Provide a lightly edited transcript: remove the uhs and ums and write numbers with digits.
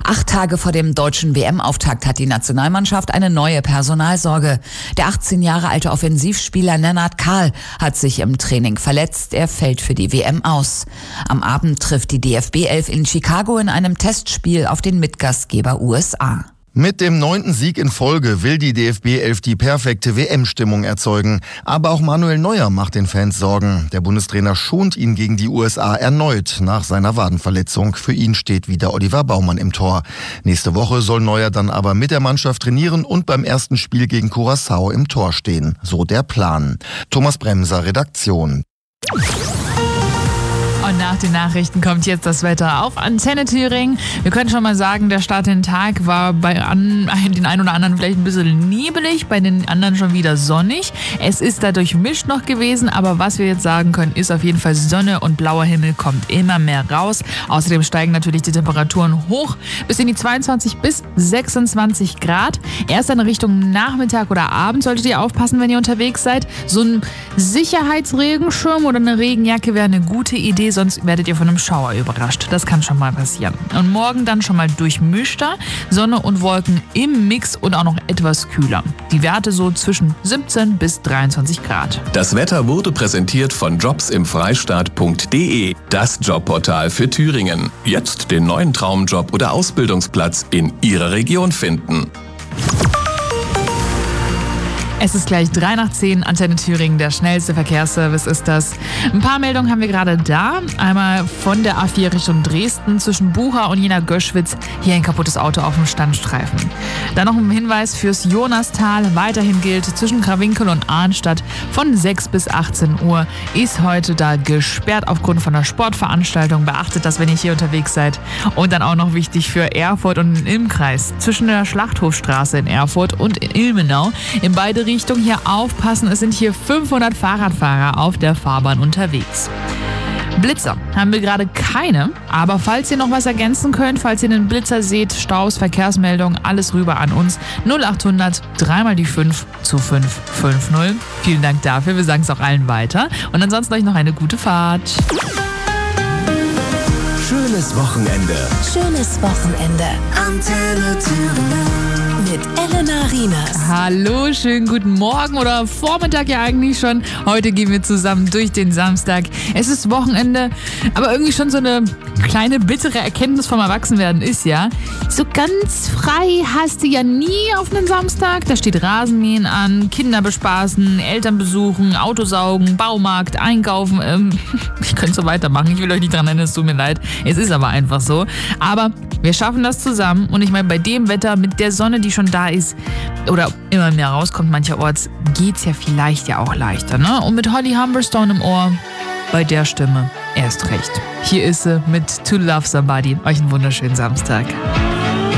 8 Tage vor dem deutschen WM-Auftakt hat die Nationalmannschaft eine neue Personalsorge. Der 18 Jahre alte Offensivspieler Lennart Kahl hat sich im Training verletzt. Er fällt für die WM aus. Am Abend trifft die DFB-11 in Chicago in einem Testspiel auf den Mitgastgeber USA. Mit dem 9. Sieg in Folge will die DFB-11 die perfekte WM-Stimmung erzeugen. Aber auch Manuel Neuer macht den Fans Sorgen. Der Bundestrainer schont ihn gegen die USA erneut nach seiner Wadenverletzung. Für ihn steht wieder Oliver Baumann im Tor. Nächste Woche soll Neuer dann aber mit der Mannschaft trainieren und beim ersten Spiel gegen Curaçao im Tor stehen. So der Plan. Thomas Bremser, Redaktion. Und nach den Nachrichten kommt jetzt das Wetter auf Antenne Thüringen. Wir können schon mal sagen, der Start in den Tag war bei den einen oder anderen vielleicht ein bisschen nebelig, bei den anderen schon wieder sonnig. Es ist dadurch mischt noch gewesen, aber was wir jetzt sagen können, ist auf jeden Fall Sonne und blauer Himmel kommt immer mehr raus. Außerdem steigen natürlich die Temperaturen hoch bis in die 22 bis 26 Grad. Erst in Richtung Nachmittag oder Abend solltet ihr aufpassen, wenn ihr unterwegs seid. So ein Sicherheitsregenschirm oder eine Regenjacke wäre eine gute Idee, sonst werdet ihr von einem Schauer überrascht. Das kann schon mal passieren. Und morgen dann schon mal durchmischter, Sonne und Wolken im Mix und auch noch etwas kühler. Die Werte so zwischen 17 bis 23 Grad. Das Wetter wurde präsentiert von jobsimfreistaat.de, das Jobportal für Thüringen. Jetzt den neuen Traumjob oder Ausbildungsplatz in Ihrer Region finden. Es ist gleich 9:03, Antenne Thüringen, der schnellste Verkehrsservice ist das. Ein paar Meldungen haben wir gerade da. Einmal von der A4 Richtung Dresden zwischen Bucha und Jena-Göschwitz. Hier ein kaputtes Auto auf dem Standstreifen. Dann noch ein Hinweis fürs Jonastal. Weiterhin gilt zwischen Krawinkel und Arnstadt von 6 bis 18 Uhr ist heute da gesperrt aufgrund von einer Sportveranstaltung. Beachtet das, wenn ihr hier unterwegs seid. Und dann auch noch wichtig für Erfurt und den Ilmkreis. Zwischen der Schlachthofstraße in Erfurt und in Ilmenau. In beide Richtung hier aufpassen, es sind hier 500 Fahrradfahrer auf der Fahrbahn unterwegs. Blitzer haben wir gerade keine, aber falls ihr noch was ergänzen könnt, falls ihr einen Blitzer seht, Staus, Verkehrsmeldungen, alles rüber an uns. 0800 3 die 5 zu 550. Vielen Dank dafür, wir sagen es auch allen weiter. Und ansonsten euch noch eine gute Fahrt. Schönes Wochenende. Schönes Wochenende. Antenne Thüringen. Mit Elena Rieners. Hallo, schönen guten Morgen oder Vormittag ja eigentlich schon. Heute gehen wir zusammen durch den Samstag. Es ist Wochenende, aber irgendwie schon so eine kleine bittere Erkenntnis vom Erwachsenwerden ist ja, so ganz frei hast du ja nie auf einen Samstag. Da steht Rasenmähen an, Kinder bespaßen, Eltern besuchen, Autosaugen, Baumarkt, einkaufen. Ich könnte so weitermachen. Ich will euch nicht dran erinnern, es tut mir leid. Es ist aber einfach so. Aber wir schaffen das zusammen. Und ich meine, bei dem Wetter mit der Sonne, die schon da ist oder immer mehr rauskommt mancherorts, geht's ja vielleicht ja auch leichter, ne? Und mit Holly Humberstone im Ohr, bei der Stimme erst recht. Hier ist sie mit To Love Somebody. Euch einen wunderschönen Samstag.